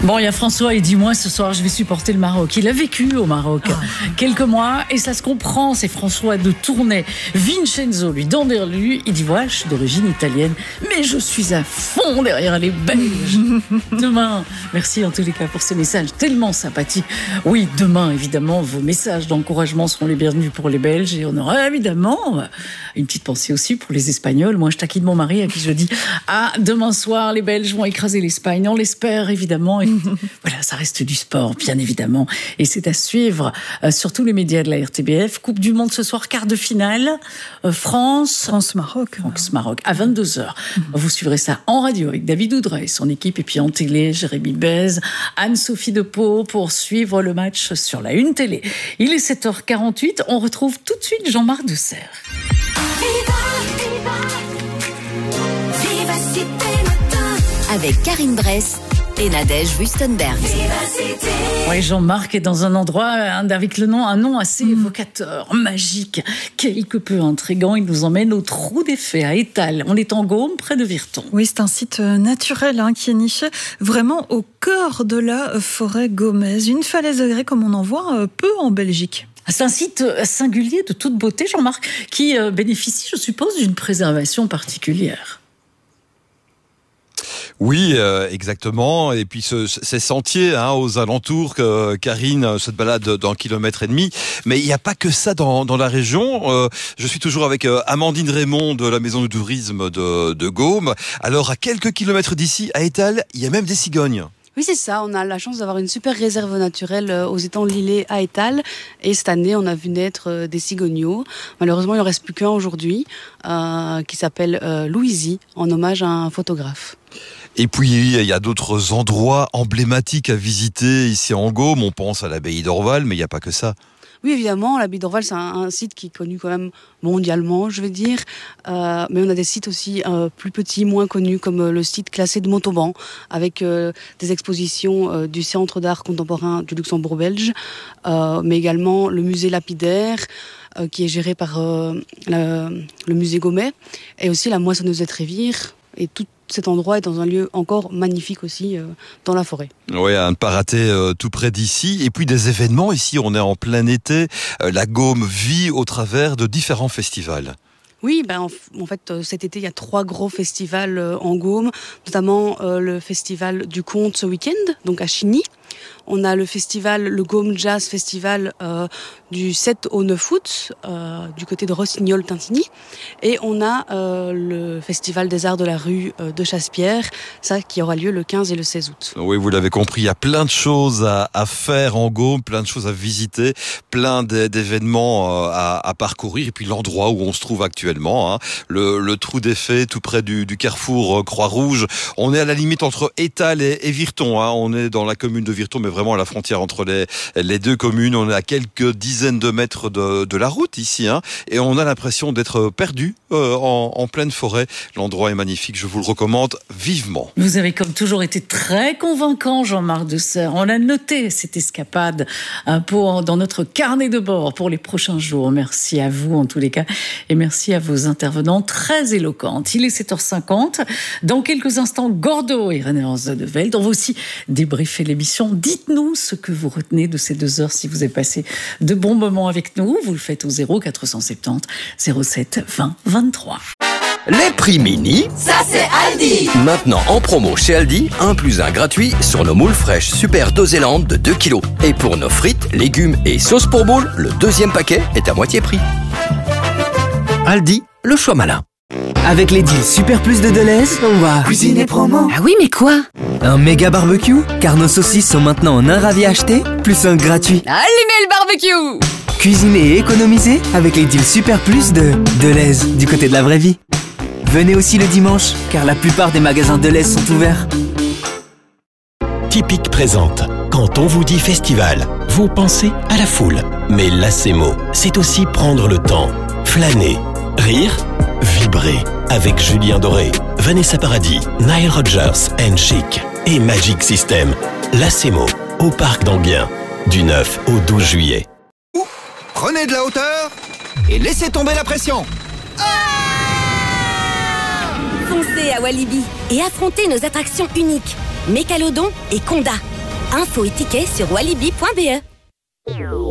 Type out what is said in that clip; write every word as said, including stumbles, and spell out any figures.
Bon, il y a François, il dit moi ce soir je vais supporter le Maroc. Il a vécu au Maroc ah. quelques mois et ça se comprend, c'est François de Tournai. Vincenzo lui donne derrière lui, il dit voilà, je suis d'origine italienne, mais je suis à fond derrière les Belges. Demain, merci en tous les cas pour ce message tellement sympathique. Oui, demain évidemment, vos messages d'encouragement seront les bienvenus pour les Belges et on aura évidemment une petite pensée aussi pour les Espagnols. Moi je taquine mon mari à qui je dis ah, demain soir les Belges vont écraser l'Espagne, on l'espère évidemment. Et voilà, ça reste du sport, bien évidemment. Et c'est à suivre euh, sur tous les médias de la R T B F. Coupe du Monde ce soir, quart de finale. Euh, France. France-Maroc. France-Maroc, à vingt-deux heures. Mm-hmm. Vous suivrez ça en radio avec David Oudray et son équipe. Et puis en télé, Jérémy Bèze, Anne-Sophie Depeau pour suivre le match sur la Une Télé. Il est sept heures quarante-huit. On retrouve tout de suite Jean-Marc Deserre. Avec Karine Bress et Nadège Wüstenberg. Oui, Jean-Marc est dans un endroit avec le nom, un nom assez évocateur, magique, quelque peu intriguant. Il nous emmène au Trou des Fées à Étals. On est en Gaume, près de Virton. Oui, c'est un site naturel hein, qui est niché vraiment au cœur de la forêt gaumaise. Une falaise agréée comme on en voit peu en Belgique. C'est un site singulier de toute beauté, Jean-Marc, qui bénéficie, je suppose, d'une préservation particulière. Oui, euh, exactement. Et puis ce, ces sentiers hein, aux alentours, que Karine se balade d'un kilomètre et demi. Mais il n'y a pas que ça dans, dans la région. Euh, je suis toujours avec euh, Amandine Raymond de la Maison du Tourisme de, de Gaume. Alors, à quelques kilomètres d'ici, à Étals, il y a même des cigognes. Oui, c'est ça. On a la chance d'avoir une super réserve naturelle aux étangs Lillet à Étals. Et cette année, on a vu naître des cigogneaux. Malheureusement, il n'en reste plus qu'un aujourd'hui, euh, qui s'appelle euh, Louisie, en hommage à un photographe. Et puis, il y a d'autres endroits emblématiques à visiter ici en Gaume. On pense à l'abbaye d'Orval, mais il n'y a pas que ça. Oui, évidemment, l'abbaye d'Orval, c'est un, un site qui est connu quand même mondialement, je vais dire. Euh, mais on a des sites aussi euh, plus petits, moins connus, comme euh, le site classé de Montauban, avec euh, des expositions euh, du Centre d'art contemporain du Luxembourg belge, euh, mais également le musée lapidaire, euh, qui est géré par euh, la, le musée Gaumet, et aussi la moissonneuse de Trévire, et tout cet endroit est dans un lieu encore magnifique aussi, euh, dans la forêt. Oui, à ne pas rater euh, tout près d'ici. Et puis des événements, ici on est en plein été, euh, la Gaume vit au travers de différents festivals. Oui, ben en, en fait, cet été, il y a trois gros festivals euh, en Gaume, notamment euh, le festival du conte ce week-end, donc à Chigny. On a le festival, le Gaume Jazz Festival euh, du sept au neuf août, euh, du côté de Rossignol-Tintigny. Et on a euh, le festival des arts de la rue euh, de Chassepierre, ça qui aura lieu le quinze et le seize août. Oui, vous l'avez compris, il y a plein de choses à, à faire en Gaume, plein de choses à visiter, plein d'événements euh, à, à parcourir. Et puis l'endroit où on se trouve actuellement, hein, le, le Trou des Fées, tout près du, du carrefour euh, Croix-Rouge. On est à la limite entre Étals et, et Virton. Hein. On est dans la commune de Virton, mais vraiment à la frontière entre les, les deux communes. On est à quelques dizaines de mètres de, de la route ici, hein, et on a l'impression d'être perdu euh, en, en pleine forêt. L'endroit est magnifique, je vous le recommande vivement. Vous avez comme toujours été très convaincant, Jean-Marc Deserre. On a noté cette escapade hein, pour, dans notre carnet de bord pour les prochains jours. Merci à vous en tous les cas et merci à vos intervenants très éloquentes. Il est sept heures cinquante. Dans quelques instants, Gordo et René Hans de Velde. On va aussi débriefer l'émission. Dites-nous ce que vous retenez de ces deux heures si vous avez passé de bons moments avec nous. Vous le faites au zéro quatre cent soixante-dix zéro sept vingt vingt-trois. Les prix mini, ça c'est Aldi. Maintenant en promo chez Aldi, un plus un gratuit sur nos moules fraîches Super Doséland de deux kilos. Et pour nos frites, légumes et sauces pour boules, le deuxième paquet est à moitié prix. Aldi, le choix malin. Avec les deals Super Plus de Deleuze, on va cuisiner promo. Ah oui, mais quoi? Un méga barbecue, car nos saucisses sont maintenant en un ravi acheté, plus un gratuit. Allumez le barbecue! Cuisiner et économiser avec les deals Super Plus de Deleuze, du côté de la vraie vie. Venez aussi le dimanche, car la plupart des magasins Deleuze sont ouverts. Typique présente. Quand on vous dit festival, vous pensez à la foule. Mais l'Acemo, c'est aussi prendre le temps, flâner, rire, vibrer. Avec Julien Doré, Vanessa Paradis, Nile Rodgers and Chic et Magic System. L'Acemo, au Parc d'Anguien, du neuf au douze juillet. Prenez de la hauteur et laissez tomber la pression. Foncez à Walibi et affrontez nos attractions uniques, Mécalodon et Conda. Infos et tickets sur walibi point be.